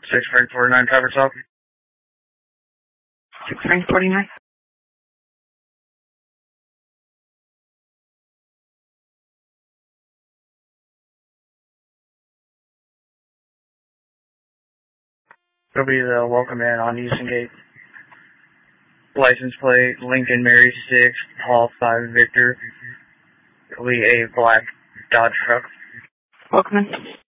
6 Frank 49 Traverse Up. 6 Frank 49. It'll be the welcome in on Easton Gate. License plate, Lincoln Mary 6, Paul 5 Victor. It'll be a black Dodge truck. Welcome in.